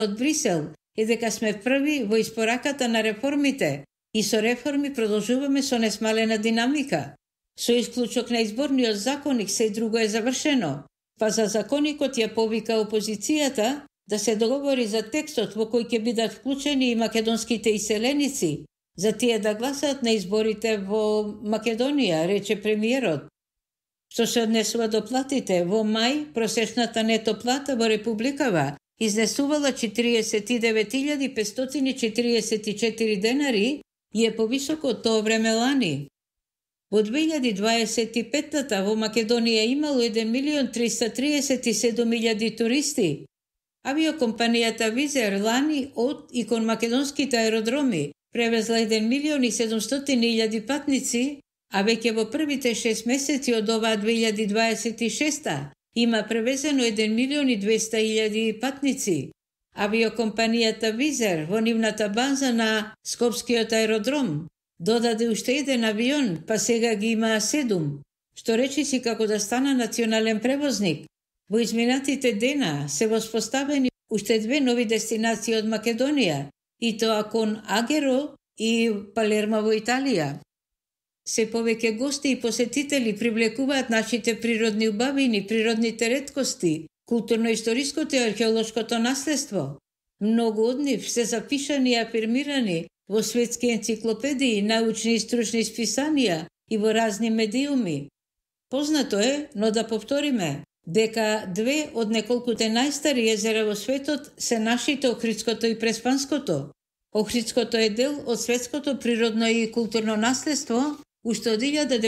од Брисел е дека сме први во испораката на реформите и со реформи продолжуваме со несмалена динамика. Со исклучок на изборниот законник се друго е завршено, па за законникот ја повика опозицијата да се договори за текстот во кој ќе бидат вклучени и македонските иселеници, за тие да гласат на изборите во Македонија, рече премиерот. Што се однесува до платите, во мај просечната нето плата во Републикава изнесувала 49.544 денари и е повисоко од тоа време лани. Во 2025-та во Македонија имало 1.337.000 туристи. Авиокомпанијата Визер лани од и кон македонските аеродроми превезла 1.700.000 патници, а веќе во првите 6 месеци од оваа 2026 има превезено 1.200.000 патници. Авиокомпанијата Визер во нивната база на Скопскиот аеродром додаде уште еден авион, па сега ги има 7, што речиси како да стана национален превозник. Во изминатите дена се воспоставени уште 2 нови дестинации од Македонија, и тоа кон Агеро и Палермо во Италија. Се повеќе гости и посетители привлекуваат нашите природни убавини, природните реткости, културно-историското и археолошкото наследство. Многу од нив се запишани и афирмирани во светски енциклопедии, научни и стручни списанија и во разни медиуми. Познато е, но да повториме, дека 2 од неколкуте најстари езера во светот се нашите Охридското и Преспанското. Охридското е дел од светското природно и културно наследство уште од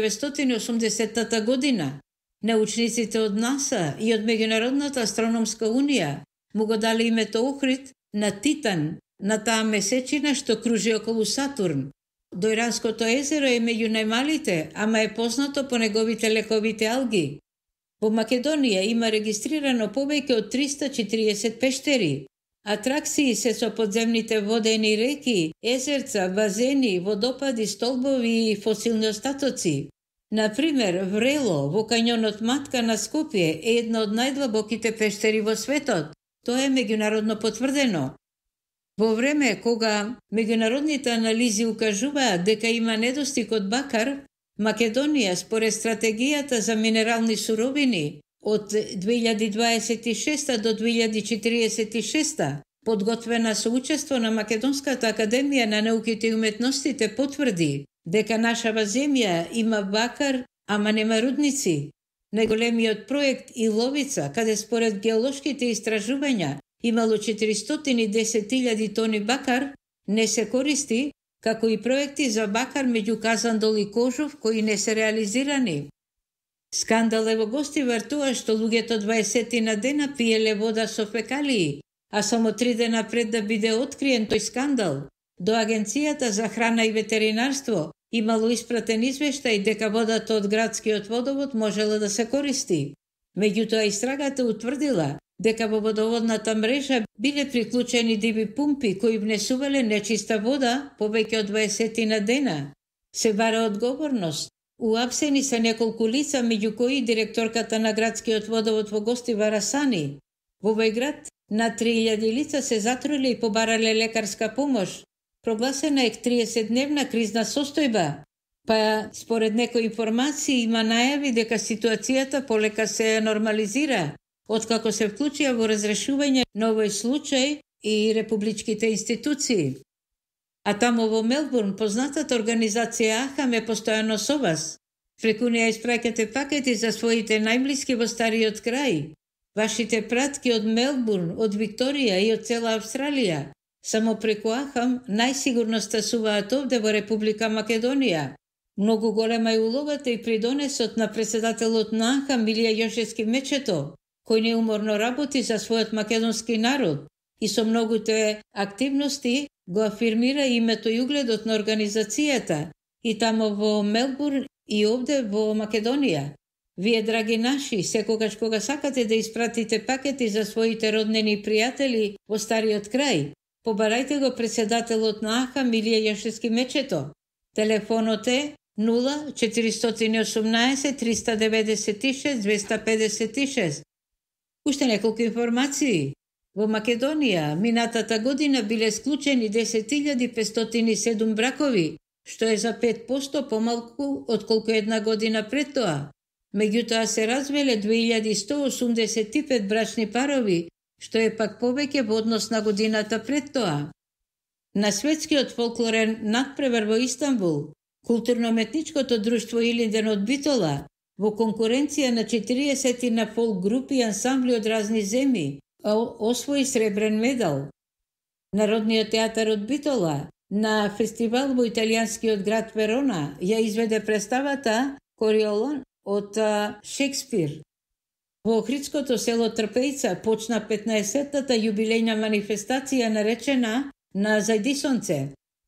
1980 година. Научниците од НАСА и од Меѓународната астрономска унија му го дали името Охрид на Титан, на таа месечина што кружи околу Сатурн. Дојранското езеро е меѓу најмалите, ама е познато по неговите лековите алги. Во Македонија има регистрирано повеќе од 340 пештери. Атракции се со подземните водени реки, езерца, базени, водопади, столбови и фосилни остатоци. Например, Врело во кањонот Матка на Скопје е една од најдлабоките пештери во светот. Тоа е меѓународно потврдено. Во време кога меѓународните анализи укажуваат дека има недостиг од бакар, Македонија според стратегијата за минерални суровини од 2026 до 2046 подготвена со учество на Македонската академија на науките и уметностите потврди дека нашава земја има бакар, ама нема рудници. Најголемиот проект Иловица, каде според геолошките истражувања имало 410.000 тони бакар, не се користи, како и проекти за бакар меѓу Казандол и Кожов кои не се реализирани. Скандал е во Гостивар тоа што луѓето 20 на дена пиеле вода со фекалии, а само 3 дена пред да биде откриен тој скандал, до Агенцијата за храна и ветеринарство имало испратен извештај дека водата од градскиот водовод можела да се користи. Меѓутоа истрагата утврдила дека во водоводната мрежа биле приклучени диви пумпи кои внесувале нечиста вода повеќе од 20 на дена. Се бара одговорност. Уапсени се неколку лица, меѓу кои директорката на градскиот водовод во Гостивар Асани. Во овој град на 3000 лица се затруле и побарале лекарска помош. Прогласена е 30-дневна кризна состојба, па според некои информации има најави дека ситуацијата полека се нормализира, откако се вклучија во разрешување на овој случај и републичките институции. А тамо во Мелбурн познатата организација АХАМ е постојано со вас. Преку неја испраќате пакети за своите најблиски во стариот крај. Вашите пратки од Мелбурн, од Викторија и од цела Австралија. Само преку АХАМ најсигурно стасуваат овде во Република Македонија. Многу голема е улогата и придонесот на председателот на АХАМ Илија Јошевски Мечето, кој неуморно работи за својот македонски народ и со многуте активности го афирмира името и угледот на организацијата и тамо во Мелбурн и овде во Македонија. Вие, драги наши, секогаш кога сакате да испратите пакети за своите роднини и пријатели во стариот крај, побарајте го председателот на АХАМ Илија Јошевски Мечето. Телефонот е 0418 396 256. Уште неколку информации. Во Македонија, минатата година биле склучени 10.507 бракови, што е за 5% помалку отколку една година пред тоа. Меѓутоа се развеле 2185 брачни парови, што е пак повеќе во однос на годината пред тоа. На светскиот фолклорен надпревар во Истанбул, културно-метничкото друштво Илинден од Битола, во конкуренција на 40 на фолк групи и ансамбли од разни земји, освои сребрен медал. Народниот театар од Битола на фестивал во италијанскиот град Верона ја изведе представата Кориолон од Шекспир. Во Охридското село Трпејца почна 15-тата јубилејна манифестација наречена на Зајдисонце.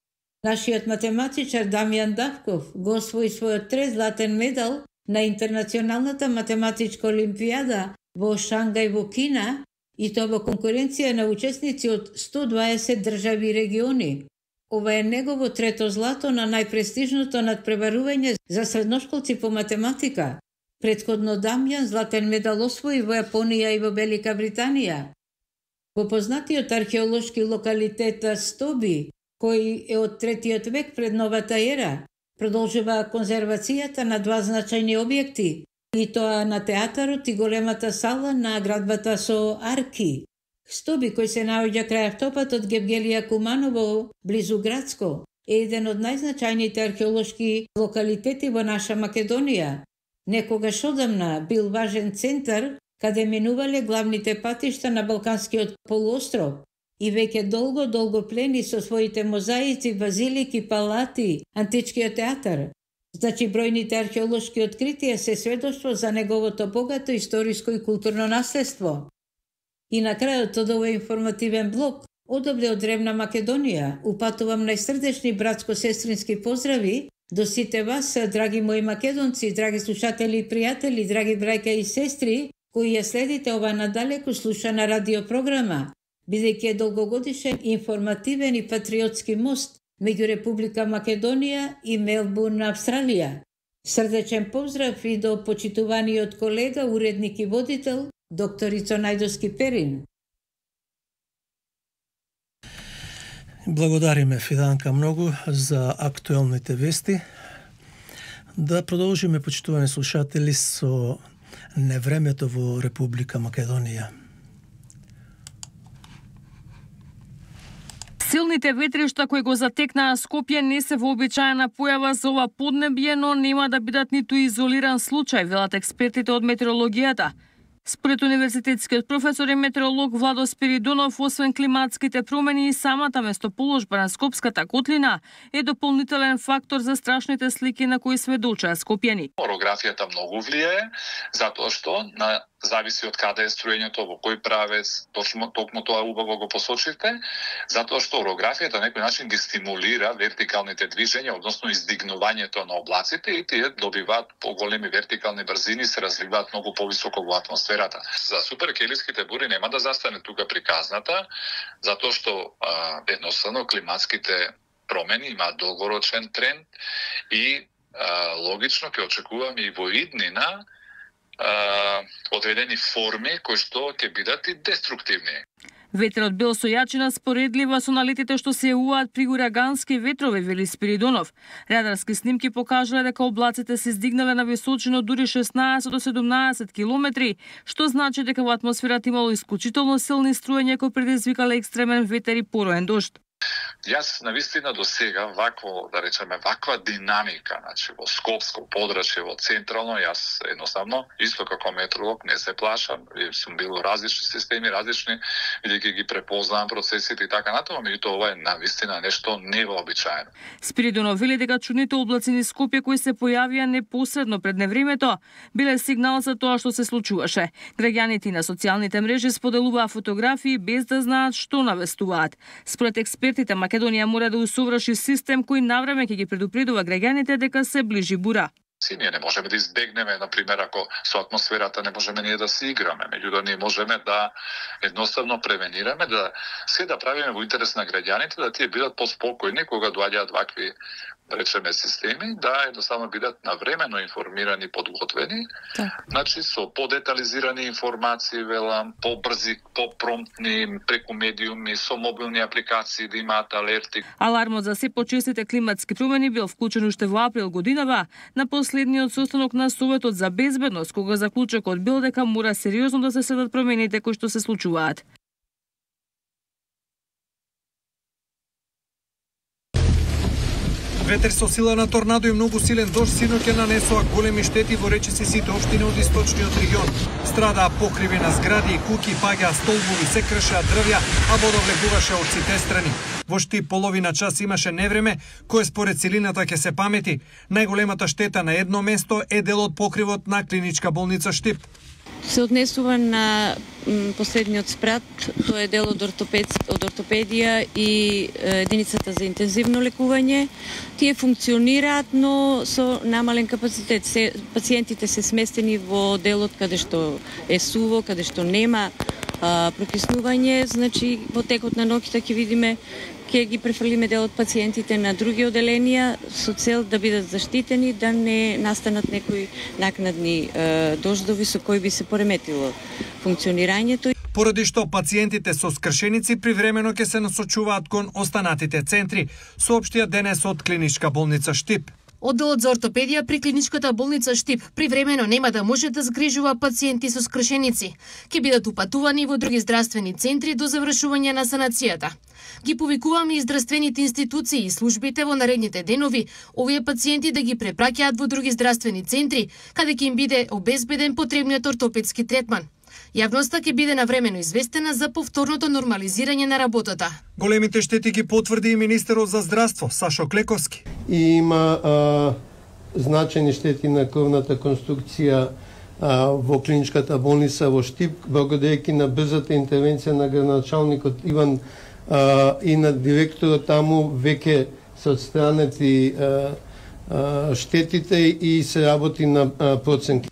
Нашиот математичар Дамјан Давков го освои својот 3 златен медал на Интернационалната математичка олимпијада во Шангај во Кина, и тоа во конкуренција на учесници од 120 држави и региони. Ова е негово 3-то злато на најпрестижното надпреварување за средношколци по математика. Претходно Дамјан златен медал освои во Јапонија и во Велика Британија. Во познатиот археолошки локалитет Стоби, кој е од 3 век пред новата ера, продолжува конзервацијата на 2 значајни објекти, и тоа на театарот и големата сала на градбата со арки. Стоби, кој се наоѓа крај автопатот Гевгелија Куманово, близу Градско, е еден од најзначајните археолошки локалитети во наша Македонија. Некогаш одамна бил важен центар каде минувале главните патишта на Балканскиот полуостров и веќе долго плени со своите мозаици, базилики, палати, античкиот театар. Значи, бројните археолошки откритија се сведоштво за неговото богато историско и културно наследство. И на крајот од овој информативен блок, одобде од древна Македонија, упатувам најсрдечни братско-сестрински поздрави до сите вас, драги мои македонци, драги слушатели и пријатели, драги браќа и сестри, кои ја следите ова надалеку слушана радиопрограма, бидејќи е долгогодишен информативен и патриотски мост меѓу Република Македонија и Мелбурн, Австралија. Срдечен поздрав и до почитуваниот колега, уредник и водител, доктор Ицо Најдовски Перин. Благодариме, Фиданка, многу за актуелните вести. Да продолжиме, почитувани слушатели, со невремето во Република Македонија. Силните ветришта кои го затекнаа Скопје не се вообичаена појава за ова поднебје, но нема да бидат ниту изолиран случај, велат експертите од метеорологијата. Според универзитетскиот професор и метеоролог Владо Спиридонов, освен климатските промени и самата местоположба на Скопската котлина е дополнителен фактор за страшните слики на кои сведочаа скопјани. Орографијата многу влијае, затоа што зависи од каде е струењето, во кој правец, токму тоа убаво го посочивте, затоа што орографијата на некој начин ги стимулира вертикалните движења, односно издигнувањето на облаците, и тие добиваат поголеми вертикални брзини, се развиваат многу повисоко во атмосферата. За суперкелиските бури нема да застане тука приказната, затоа што едноставно климатските промени имаат долгорочен тренд и логично ќе очекуваме и во иднина одредени форми кои што ќе бидат и деструктивни. Ветерот бил со јачина споредлива со налетите што се јавуваат при урагански ветрови, вели Спиридонов. Радарски снимки покажале дека облаците се издигнале на височина дури 16 до 17 километри, што значи дека во атмосферата имало исклучително силни струења кои предизвикале екстремен ветер и пороен дожд. Јас навистина до сега ваква динамика, значи во Скопско подрачје, во централно, јас едноставно исто како метеоролог не се плашам, сум бил во различни системи, различни, бидејќи ги препознавам процесите и така натаму, меѓутоа ова е навистина нешто невообичаено. Спиридонов вели дека чудните облаци низ Скопје кои се појавија непосредно пред невремето биле сигнал за тоа што се случуваше. Граѓаните на социјалните мрежи споделуваа фотографии без да знаат што навестуваат. Според експертите, Македонија мора да усоврши систем кој навреме ќе ги предупредува граѓаните дека се ближи бура. Ние не можеме да избегнеме, например, ако со атмосферата не можеме ние да се играме, меѓутоа ние можеме да едноставно превенираме, да се да правиме во интерес на граѓаните, да тие бидат поспокојни кога доаѓаат вакви речеме системи да едноставно бидат навремено информирани, подготвени. Значи со подетализирани информации, велам, побрзи, попромптни, преку медиуми, со мобилни апликации да имаат алерти. Алармот за се почестите климатски промени бил вклучен уште во април годинава на последниот состанок на Советот за безбедност, кога заклучокот бил дека мора сериозно да се следат промените кои што се случуваат. Ветер со сила на торнадо и многу силен дожд синоќа нанесоа големи штети во речиси сите општини од источниот регион. Страдаа покриви на згради и куќи, паѓаа столбови, се кршеа дрвја, а вода влегуваше од сите страни. Во Штип половина час имаше невреме, кое според силината ќе се памети. Најголемата штета на едно место е дел од покривот на клиничка болница Штип. Се однесува на последниот спрат, тоа е дел од ортопедија и единицата за интензивно лекување. Тие функционираат, но со намален капацитет. Пациентите се сместени во делот каде што е суво, каде што нема прокиснување, значи во текот на ноќта ќе видиме ќе ги префрлиме дел од пациентите на други оделенија со цел да бидат заштитени, да не настанат некои накнадни дождови со кои би се пореметило функционирањето. Поради што пациентите со скршеници привремено ќе се насочуваат кон останатите центри, соопштија денес од клиничка болница Штип. Одделот за ортопедија при клиничката болница Штип привремено нема да може да згрижува пациенти со скршеници. Ќе бидат упатувани во други здравствени центри до завршување на санацијата. Ги повикуваме и здравствените институции и службите во наредните денови овие пациенти да ги препраќаат во други здравствени центри, каде ќе им биде обезбеден потребниот ортопедски третман. Јавноста ќе биде навремено известена за повторното нормализирање на работата. Големите штети ги потврди и министерот за здравство Сашо Клековски. И има значајни штети на крвната конструкција во клиничката болница во Штип, благодарејќи на брзата интервенција на градоначалникот Иван и на директорот таму веќе се отстранети штетите и се работи на проценти.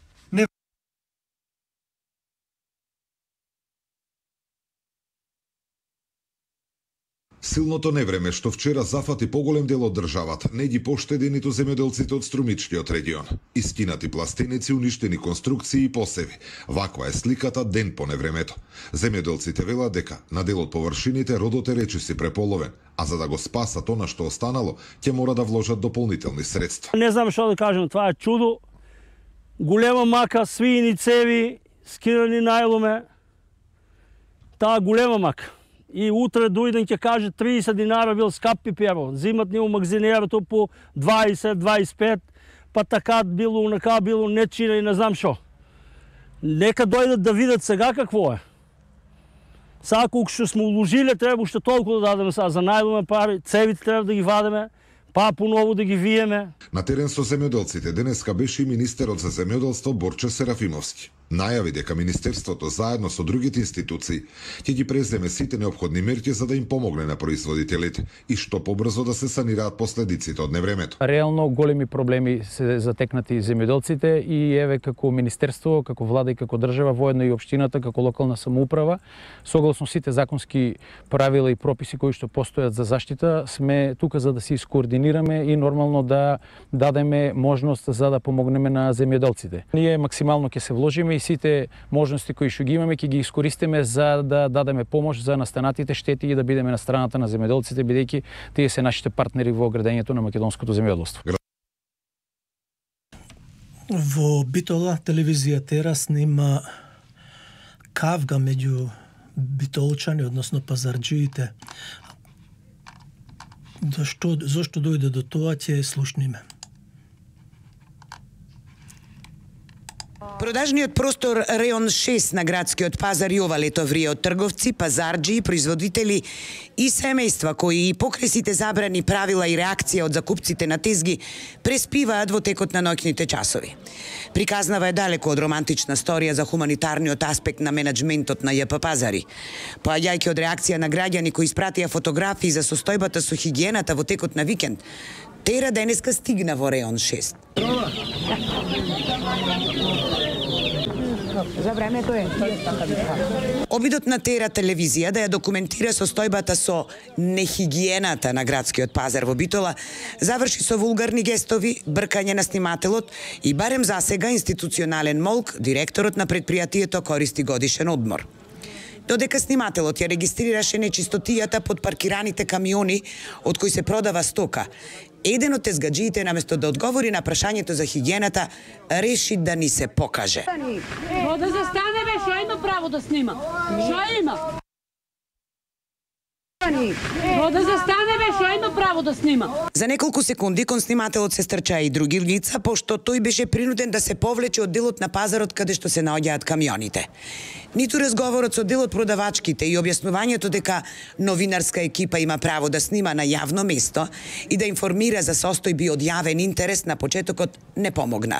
Силното невреме што вчера зафати поголем дел од државата не ги поштеди ниту земјоделците од струмичкиот регион. Искинати пластеници, уништени конструкции и посеви. Ваква е сликата ден по невремето. Земјоделците велат дека на дел од површините родот е речиси преполовен, а за да го спасат она што останало, ќе мора да вложат дополнителни средства. Не знам што да кажам, това е чудо. Голема мака, свиини цеви, скирани најломе. Таа голема мака. И утре дојден ќе каже 30 динара бил скап пиперо. Зимат ни у магазинерото по 20-25, па така било, унака било, нечина и не знам шо. Нека дојдат да видат сега какво е. Сега колку што сме уложиле, треба уште толку да дадеме сега за најломе пари, цевите треба да ги вадеме, па поново да ги виеме. На терен со земјоделците денеска беше и министерот за земјоделство Борче Серафимовски. Најави дека Министерството заедно со другите институции ќе ги преземе сите неопходни мерки за да им помогне на производителите и што побрзо да се санираат последиците од невремето. Реално големи проблеми се затекнати земјоделците и еве како Министерство, како влада и како држава, воедно и општината, како локална самоуправа, согласно сите законски правила и прописи кои што постојат за заштита, сме тука за да се искоординираме и нормално да дадеме можност за да помогнеме на земјоделците. Ние максимално ќе се вложиме и сите можности кои што ги имаме ќе ги искористиме за да дадеме помош за настанатите штети и да бидеме на страната на земјоделците, бидејќи тие се нашите партнери во градењето на македонското земјоделство. Во Битола телевизија Тера снима кавга меѓу битолчани, односно пазарџиите. Зошто дојде до тоа ќе слушниме. Продажниот простор Реон 6 на градскиот пазар и ова лето врие од трговци, пазарџи, производители и семејства кои и покрај сите забрани правила и реакција од закупците на тезги преспиваат во текот на ноќните часови. Приказнава е далеко од романтична сторија за хуманитарниот аспект на менаџментот на ЈП Пазари. Поаѓајќи од реакција на граѓани кои испратија фотографии за состојбата со хигиената во текот на викенд, Тера денеска стигна во Реон 6. За времето е. Обидот на Тера телевизија да ја документира состојбата со нехигиената на градскиот пазар во Битола заврши со вулгарни гестови, бркање на снимателот и барем засега институционален молк, директорот на предпријатието користи годишен одмор. Додека снимателот ја регистрираше нечистотијата под паркираните камиони од кои се продава стока, еден од тезгаджиите наместо да одговори на прашањето за хигиената, реши да ни се покаже. Да застане бе, шо има право да снима? Шо има? Да застане бе, шо има право да снима? За неколку секунди кон снимателот се стрчаа и други лица, пошто тој беше принуден да се повлече од делот на пазарот каде што се наоѓаат камионите. Ниту разговорот со дел од продавачките и објаснувањето дека новинарска екипа има право да снима на јавно место и да информира за состојби од јавен интерес на почетокот не помогна.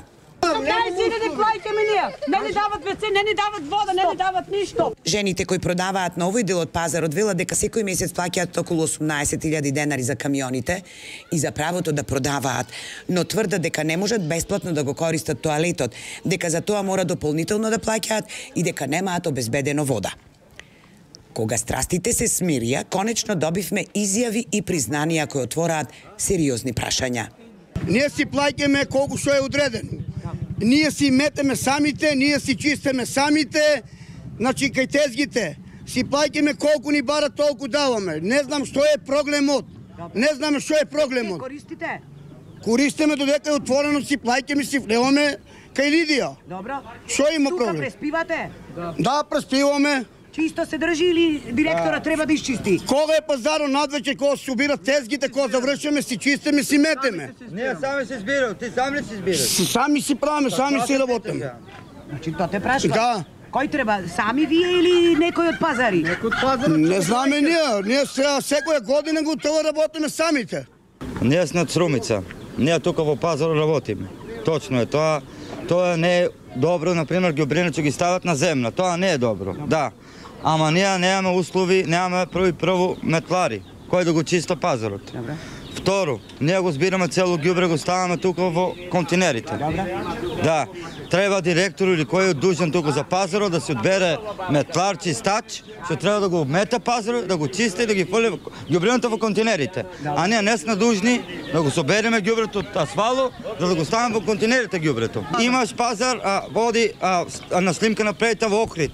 Не ни дават веце, не ни дават вода, не ни дават ништо. Жените кои продаваат на овој дел од пазарот велат дека секој месец плаќаат околу 18.000 денари за камионите и за правото да продаваат, но тврдат дека не можат бесплатно да го користат тоалетот, дека за тоа мора дополнително да плаќаат и дека немаат обезбедено вода. Кога страстите се смирија, конечно добивме изјави и признанија кои отвораат сериозни прашања. Ние си плаќаме колку што е одредено. Ние си метеме самите, ние си чистиме самите, значи кај тезгите. Си плаќаме колку ни бара, толку даваме. Не знам што е проблемот. Не знам што е проблемот. Користите? Користиме додека е отворено, си плаќаме, си влеваме кај Лидија. Добро. Што има проблем? Тука преспивате? Да, преспиваме. Чисто се држи или директора треба да изчисти? Кога е пазарот надвече, кога се убират тезгите, кога завршиме, си чистиме, си метеме. Ние сами се збираме, ти сам ли си збираш? Сами си правиме, сами си работиме. Значи тоа те прашува? Да. Кој треба? Сами вие или некој од пазари? Некој од пазари? Не знаме ние. Ние секоја година го тоа работиме самите. Ние сме од Срумица. Ние тука во пазар работиме. Точно е тоа. Тоа не е добро, например, ѓубреници ги стават на земја. Тоа не е добро. Да. Ама ние немаме услови, немаме прво метлари, кој да го чиста пазарот. Добре. Второ, ние го збираме цело ѓубре, го ставаме тука во континерите. Добре. Да, треба директор или кој е дужен тука за пазарот да се одбере метлар, чистач, што треба да го мета пазарот, да го чисти и да ги фрли ѓубреното во континерите. А ние не сме дужни да го собереме ѓубрето од асфало, за да го ставаме во континерите ѓубрето. Имаш пазар, води на снимка направите во Охрид.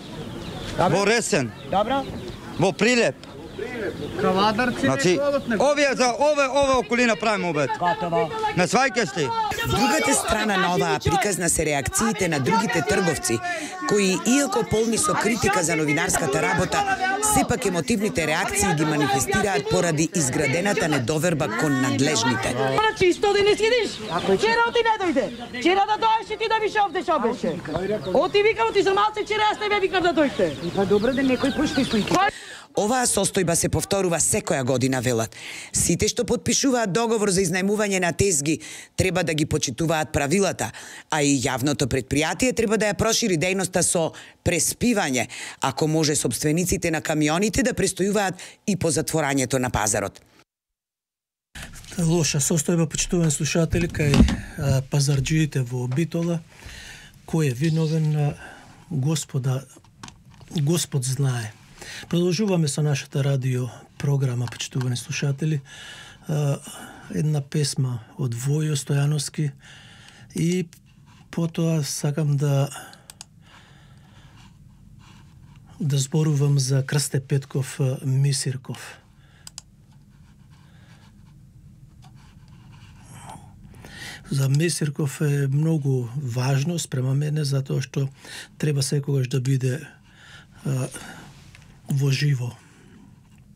Во Ресен. Добро. Во Прилеп. Кавадарци, значи, овие околина правиме обед. Готово. Не сваќаш ли? Другата страна на оваа приказна се реакциите на другите трговци, кои, иако полни со критика за новинарската работа, сепак емотивните реакции ги манифестираат поради изградената недоверба кон надлежните. Чисто да не сидиш? Вчера ти не дојде. Вчера да дојдеш и ти да више овде шо беше. Оти викам ти за малце, вчера јас не бе викам да дојде. Па добро да некој пушти слики. Оваа состојба се повторува секоја година, велат. Сите што подпишуваат договор за изнајмување на тезги треба да ги почитуваат правилата, а и јавното предпријатие треба да ја прошири дејноста со преспивање, ако може собствениците на камионите да престојуваат и по затворањето на пазарот. Лоша состојба, почитувани слушатели, кај пазарџиите во Битола. Кој е виновен? Господ знае. Продолжуваме со нашата радио програма, почитувани слушатели. Една песма од Војо Стојановски и потоа сакам да зборувам за Крсте Петков Мисирков. За Мисирков е многу важно спрема мене, затоа што треба секогаш да биде во живо.